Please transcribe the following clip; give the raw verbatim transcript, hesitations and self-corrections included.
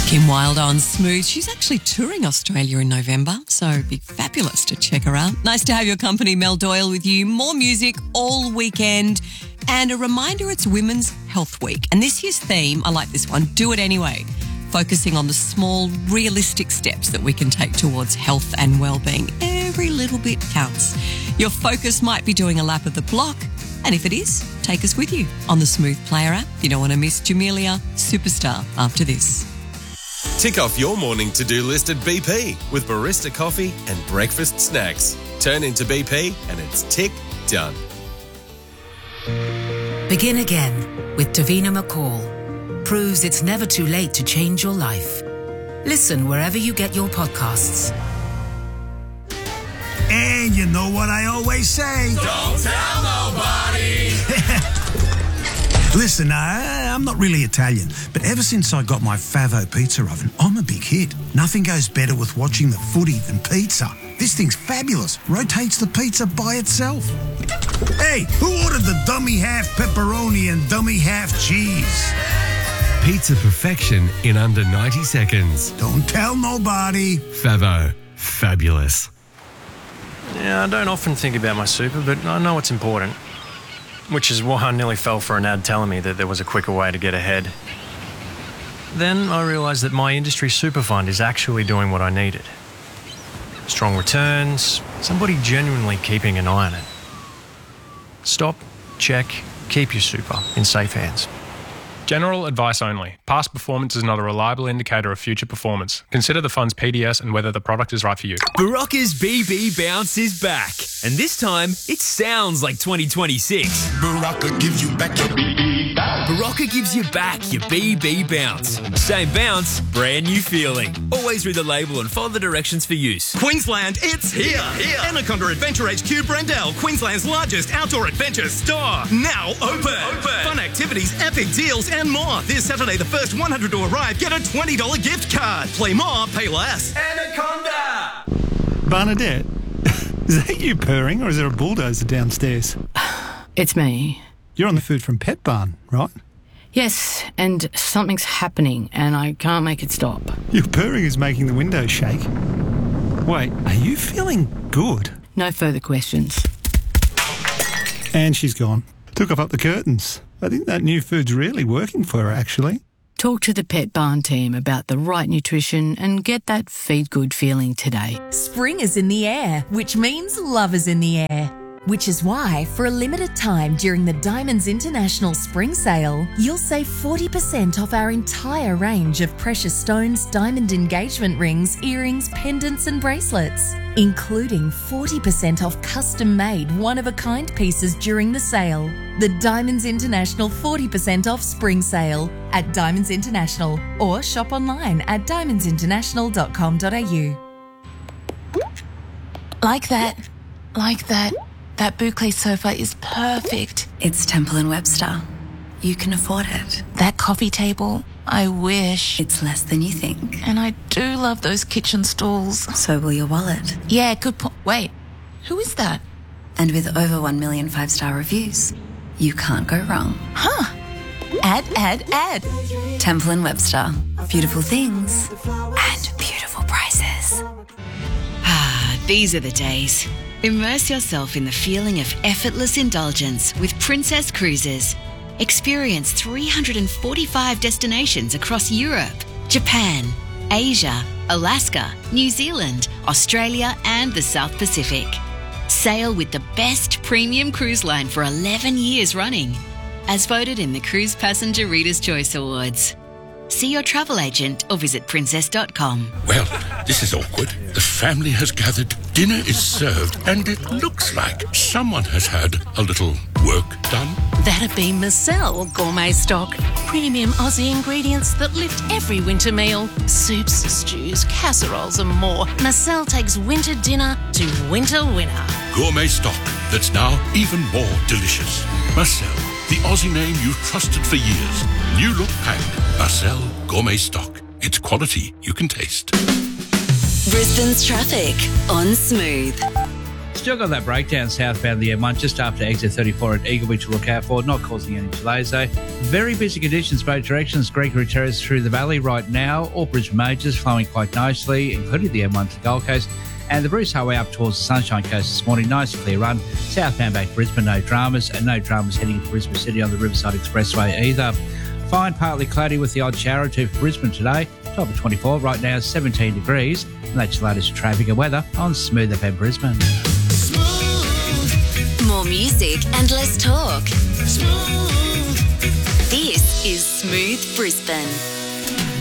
Kim Wilde on Smooth. She's actually touring Australia in November, so it'd be fabulous to check her out. Nice to have your company, Mel Doyle, with you. More music all weekend. And a reminder, it's Women's Health Week. And this year's theme, I like this one, Do It Anyway, focusing on the small, realistic steps that we can take towards health and well-being. Every little bit counts. Your focus might be doing a lap of the block, and if it is, take us with you on the Smooth Player app. You don't want to miss Jamelia Superstar after this. Tick off your morning to-do list at B P with barista coffee and breakfast snacks. Turn into B P and it's tick done. Begin again with Davina McCall. Proves it's never too late to change your life. Listen wherever you get your podcasts. And you know what I always say. Don't tell nobody. Listen, I, I'm not really Italian, but ever since I got my Favo pizza oven, I'm a big hit. Nothing goes better with watching the footy than pizza. This thing's fabulous. Rotates the pizza by itself. Hey, who ordered the dummy half pepperoni and dummy half cheese? Pizza perfection in under ninety seconds. Don't tell nobody. Favo. Fabulous. Yeah, I don't often think about my super, but I know it's important. Which is why I nearly fell for an ad telling me that there was a quicker way to get ahead. Then I realised that my industry super fund is actually doing what I needed. Strong returns, somebody genuinely keeping an eye on it. Stop, check, keep your super in safe hands. General advice only. Past performance is not a reliable indicator of future performance. Consider the fund's P D S and whether the product is right for you. Barocca's B B Bounce is back. And this time, it sounds like twenty twenty-six. Barocca gives you back your B B bounce. Barocca gives you back your B B Bounce. Same bounce, brand new feeling. Always read the label and follow the directions for use. Queensland, it's here. here. Anaconda Adventure H Q Brendale, Queensland's largest outdoor adventure store. Now open. open. Fun activities, epic deals, and more. This Saturday, the first one hundred to arrive, get a twenty dollars gift card. Play more, pay less. Anaconda! Bernadette, is that you purring or is there a bulldozer downstairs? It's me. You're on the Food from Pet Barn, right? Yes, and something's happening and I can't make it stop. Your purring is making the windows shake. Wait, are you feeling good? No further questions. And she's gone. Took off up the curtains. I think that new food's really working for her, actually. Talk to the Pet Barn team about the right nutrition and get that feed good feeling today. Spring is in the air, which means love is in the air. Which is why, for a limited time during the Diamonds International Spring Sale, you'll save forty percent off our entire range of precious stones, diamond engagement rings, earrings, pendants and bracelets, including forty percent off custom-made one-of-a-kind pieces during the sale. The Diamonds International forty percent off Spring Sale at Diamonds International, or shop online at diamonds international dot com dot a u. Like that. Like that. That boucle sofa is perfect. It's Temple and Webster. You can afford it. That coffee table, I wish. It's less than you think. And I do love those kitchen stools. So will your wallet. Yeah, good point. Wait, who is that? And with over one million five-star reviews, you can't go wrong. Huh. Add, add, add. Temple and Webster. Beautiful things and beautiful prices. Ah, these are the days. Immerse yourself in the feeling of effortless indulgence with Princess Cruises. Experience three hundred forty-five destinations across Europe, Japan, Asia, Alaska, New Zealand, Australia and the South Pacific. Sail with the best premium cruise line for eleven years running, as voted in the Cruise Passenger Reader's Choice Awards. See your travel agent or visit princess dot com. Well, this is awkward. The family has gathered, dinner is served, and it looks like someone has had a little work done. That'd be Marcel Gourmet Stock. Premium Aussie ingredients that lift every winter meal. Soups, stews, casseroles and more. Marcel takes winter dinner to winter winner. Gourmet stock that's now even more delicious. Marcel, the Aussie name you've trusted for years. New look packed. Marcel Gourmet Stock. It's quality you can taste. Brisbane's traffic on Smooth. Still got that breakdown southbound the M one just after exit thirty-four at Eagleby to look out for, not causing any delays though. Very busy conditions both directions. Gregory Terrace through the valley right now. All Brisbane majors flowing quite nicely, including the M one to the Gold Coast. And the Bruce Highway up towards the Sunshine Coast this morning. Nice clear run. Southbound back to Brisbane, no dramas. And no dramas heading into Brisbane City on the Riverside Expressway either. Fine, partly cloudy with the odd shower or two for Brisbane today. Top of twenty-four, right now seventeen degrees. And that's your latest traffic and weather on Smooth F M Brisbane. More music and less talk. This is Smooth Brisbane.